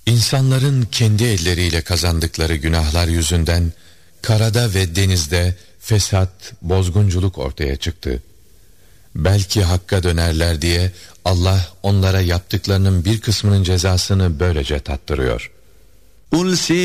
İnsanların kendi elleriyle kazandıkları günahlar yüzünden karada ve denizde fesat, bozgunculuk ortaya çıktı. Belki hakka dönerler diye Allah onlara yaptıklarının bir kısmının cezasını böylece tattırıyor.